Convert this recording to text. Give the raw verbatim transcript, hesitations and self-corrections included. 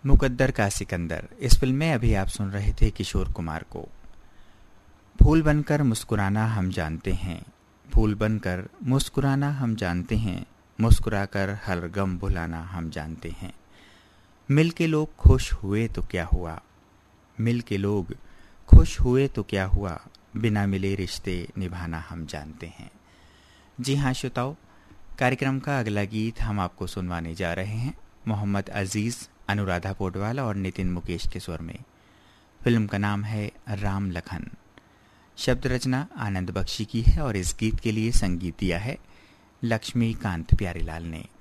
मुकद्दर का सिकंदर, इस फिल्म में अभी आप सुन रहे थे किशोर कुमार को। फूल बनकर मुस्कुराना हम जानते हैं, फूल बनकर मुस्कुराना हम जानते हैं, मुस्कुराकर हर गम भुलाना हम जानते हैं। मिल के लोग खुश हुए तो क्या हुआ, मिल के लोग खुश हुए तो क्या हुआ, बिना मिले रिश्ते निभाना हम जानते हैं। जी हाँ श्रोताओ, कार्यक्रम का अगला गीत हम आपको सुनवाने जा रहे हैं मोहम्मद अजीज, अनुराधा पोडवाल और नितिन मुकेश के स्वर में। फिल्म का नाम है राम लखन। शब्द रचना आनंद बख्शी की है और इस गीत के लिए संगीत दिया है लक्ष्मीकांत प्यारीलाल ने।